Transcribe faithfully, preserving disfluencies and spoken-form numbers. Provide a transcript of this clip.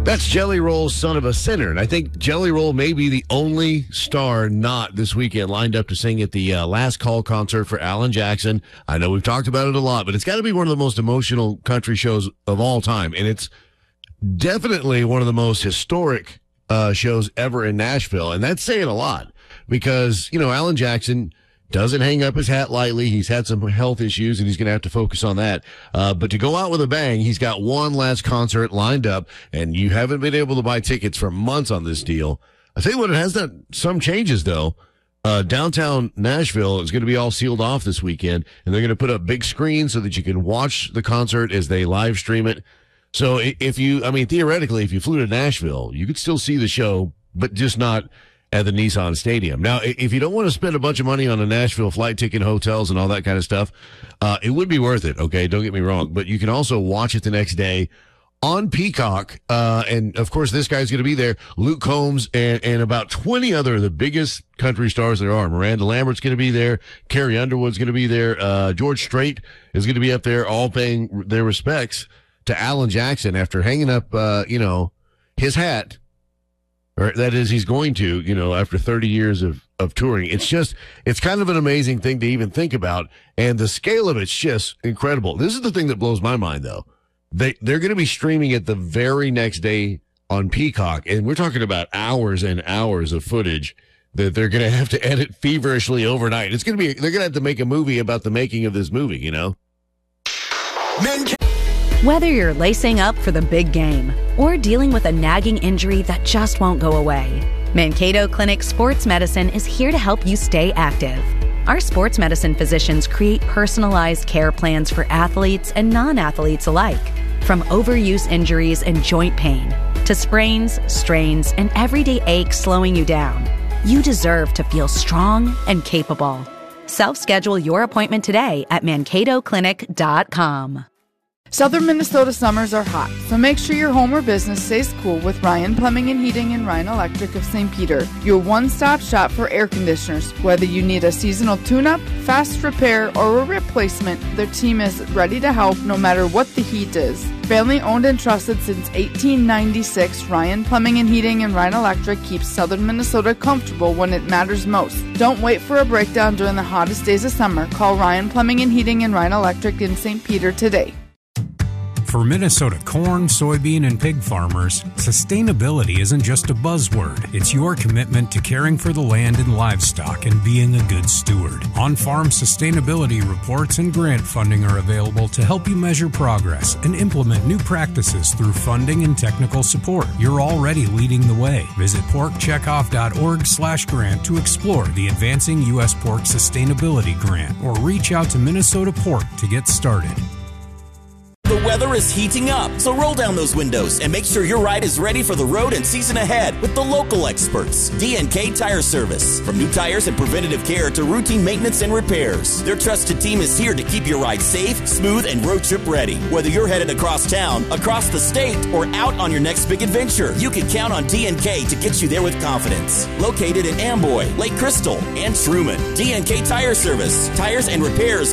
That's Jelly Roll's Son of a Sinner. And I think Jelly Roll may be the only star not this weekend lined up to sing at the uh, Last Call concert for Alan Jackson. I know we've talked about it a lot, but it's got to be one of the most emotional country shows of all time. And it's definitely one of the most historic uh, shows ever in Nashville. And that's saying a lot because, you know, Alan Jackson doesn't hang up his hat lightly. He's had some health issues, and he's going to have to focus on that. Uh, but to go out with a bang, he's got one last concert lined up, and you haven't been able to buy tickets for months on this deal. I tell you what, it has done some changes, though. Uh, downtown Nashville is going to be all sealed off this weekend, and they're going to put up big screens so that you can watch the concert as they live stream it. So if you, I mean, theoretically, if you flew to Nashville, you could still see the show, but just not at the Nissan Stadium. Now, if you don't want to spend a bunch of money on a Nashville flight ticket, hotels, and all that kind of stuff, uh, it would be worth it, okay? Don't get me wrong. But you can also watch it the next day on Peacock. Uh, and, of course, this guy's going to be there. Luke Combs and, and about twenty other of the biggest country stars there are. Miranda Lambert's going to be there. Carrie Underwood's going to be there. Uh, George Strait is going to be up there, all paying their respects to Alan Jackson after hanging up, uh, you know, his hat. Or that is, he's going to, you know, after thirty years of, of touring. It's just, it's kind of an amazing thing to even think about. And the scale of it's just incredible. This is the thing that blows my mind, though. They, they're going to be streaming it the very next day on Peacock. And we're talking about hours and hours of footage that they're going to have to edit feverishly overnight. It's going to be, they're going to have to make a movie about the making of this movie, you know? Men- Whether you're lacing up for the big game or dealing with a nagging injury that just won't go away, Mankato Clinic Sports Medicine is here to help you stay active. Our sports medicine physicians create personalized care plans for athletes and non-athletes alike. From overuse injuries and joint pain to sprains, strains, and everyday aches slowing you down, you deserve to feel strong and capable. Self-schedule your appointment today at mankato clinic dot com. Southern Minnesota summers are hot, so make sure your home or business stays cool with Ryan Plumbing and Heating and Ryan Electric of Saint Peter, your one-stop shop for air conditioners. Whether you need a seasonal tune-up, fast repair, or a replacement, their team is ready to help no matter what the heat is. Family owned and trusted since eighteen ninety-six, Ryan Plumbing and Heating and Ryan Electric keeps Southern Minnesota comfortable when it matters most. Don't wait for a breakdown during the hottest days of summer. Call Ryan Plumbing and Heating and Ryan Electric in Saint Peter today. For Minnesota corn, soybean, and pig farmers, sustainability isn't just a buzzword. It's your commitment to caring for the land and livestock and being a good steward. On-farm sustainability reports and grant funding are available to help you measure progress and implement new practices through funding and technical support. You're already leading the way. Visit pork checkoff dot org slash grant to explore the Advancing U S Pork Sustainability Grant or reach out to Minnesota Pork to get started. The weather is heating up, so roll down those windows and make sure your ride is ready for the road and season ahead with the local experts, D and K Tire Service. From new tires and preventative care to routine maintenance and repairs, their trusted team is here to keep your ride safe, smooth, and road trip ready. Whether you're headed across town, across the state, or out on your next big adventure, you can count on D and K to get you there with confidence. Located in Amboy, Lake Crystal, and Truman, D and K Tire Service. Tires and repairs